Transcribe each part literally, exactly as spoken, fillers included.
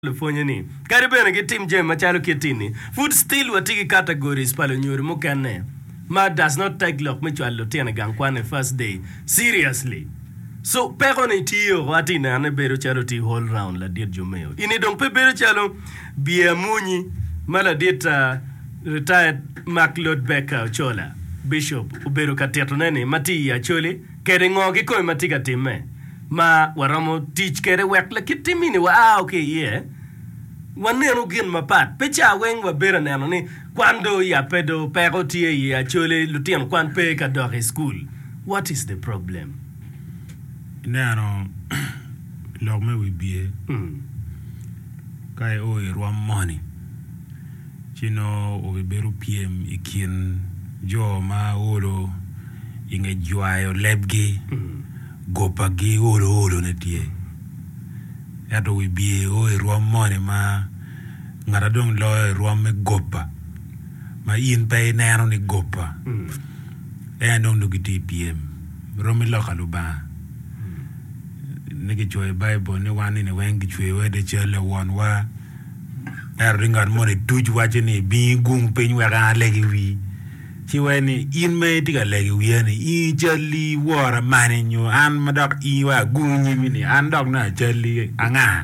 California ni karibene gi team jam machalo kitini food still watigi categories palo nyuri mukane ma does not take lock michwalo tiene gang kwane first day seriously so pero ni tiyo wati na ane bero chalo ti whole round la diet jumeo ini dong pe bero chalo bia munyi mala diet uh, retired McLeod Becker chola bishop ubero kateto nene mati ya chole kere ngogi koi mati katime ma waramo teach kere wek la kitimini wa ah okay yeah waneno gin mapat pecha weng wa bera neno ni kwando ya pedo pero tie ya chole lutien kwan pe ka dog school what is the problem neno log me we be mm. kai o ro money chino o we beru pm ikin jo ma olo inge jwayo lebgi mm. gopa gi olo olo ne tie yato we be o ro money ma ngara dong lo ro me gopa ma in pe neno ni gopa mm. e ndong do giti pm ro me lo kaluba nigi joy bible ni wani ni wengi chwe wede chele won wa er ringar mone tuj wache ni bi gung pin wa ga legi wi chi weni in me tiga legi wi ni i jali wora mane nyu an madok i wa gunyi mini an dok na jali anga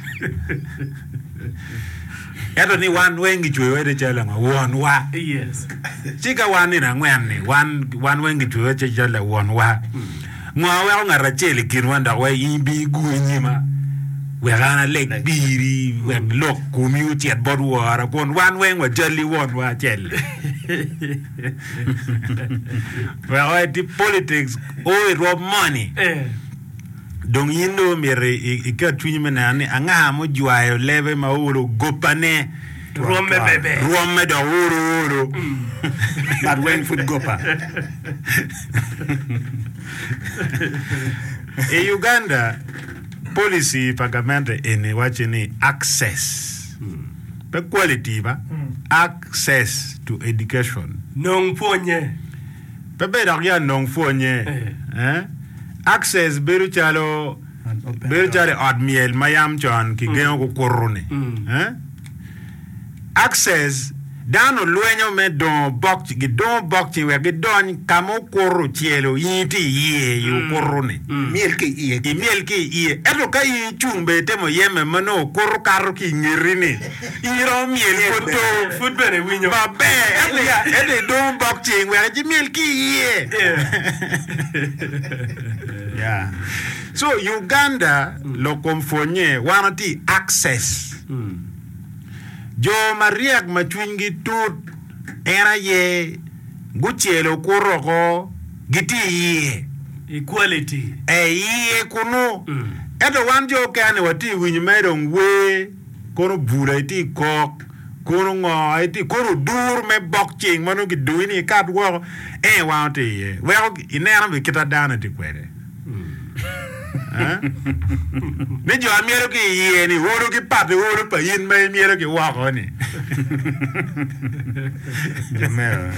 eto ni wan wengi chwe wede chele ma won wa yes chika wani na ngwen ni wan wan wengi chwe wede chele won wa ngwa ngara chele kinwanda wa imbi gunyima we gana lek biri we lok kumi utiet bodwara kon wan wen wa jali won wa chele we wa di politics o ro money dong yindo mere ikat twinyi menane anga mo jwayo leve ma uro gopane rome bebe rome do uro uro but when food gopa in Uganda policy pagamente ene wachini access mm. the quality ba mm. access to education non ponye bebe dagia non ponye eh, eh? access beru chalo beru chale admiel mayam chan ki geno ko korone mm. eh access dano luenyo me don box gi don box we gi don kamo korro cielo yiti ye yu korrone miel ke iye i miel ke iye eto ka i chumbe temo yeme mano korro karo ki ngirine iro miel foto food bene winyo ba be ete ya ete don box we gi miel ki iye yeah so Uganda mm. lo konfonye wanati access mm. jo mariak machwingi tut era ye guchelo kuroko giti ye equality e ye kunu mm. eto wanjo kane wati winymedo ngwe kono bura iti kok kono ngo iti kono dur me bokching manu ki duini kat wo e wante ye well inera bi kita dana ti kwere ni jo amiero ki ye ni woro ki pate woro pa yin me miero ki wako ni jamero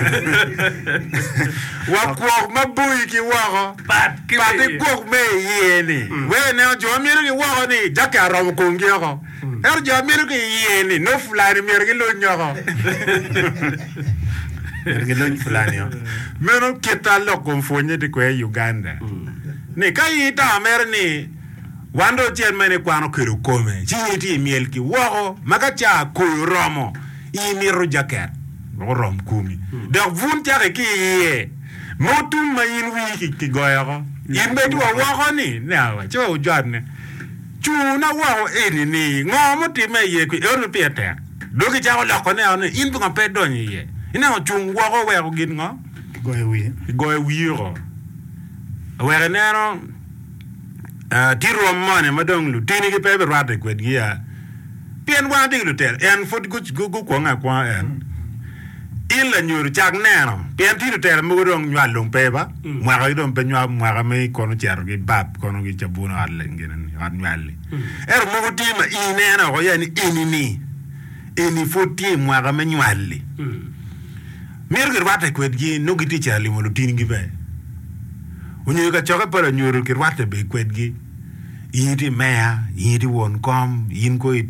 wako mabui ki wako pat ki pate kok me ye ni we ne jo amiero ki wako ni jaka rom kongi ko er jo amiero ki ye ni no fulani miero ki lo nyoko miero ki lo fulani yo meno kita lo konfonye di kwe Uganda ne kai ta mer ni wando chen mene kwano kero kome chiti miel ki wo maka cha ko romo i miro jaket rom kumi de vun ta ki ye motum ma yin wi ki goyo ko in be tuwa wo ni na wa cho jadne chu na wo eni ni ngomo ti me ye ki ero pete do ki cha lo ko ne on in bu pe do ni ye ina o chung wo ko we ko gin ngo goye wi goye wi ro were nero uh, tiro mane madong lu tini ki pepe rate kwet gia pien wante ki lu tel en fot gu gu kwa nga kwa en ila nyuru chak nero pien tiro tel mu dong nyal long peba mwaka ki dong pe nywa mwaka me kono chero ki bab kono ki chabuno adle ngene ad nyali er mu tima i neno ko yani ini ni ini foti mwaka me nyali mir ki rate kwet gi no giti chali mo lu tini ki pe unyo ka choka para nyuru ki rwate be kwedgi in iti mayor, in iti won kom, in ko